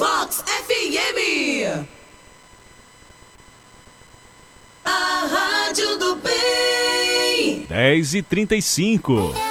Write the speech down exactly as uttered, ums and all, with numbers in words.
Vox F M. A Rádio do Bem. dez e trinta e cinco.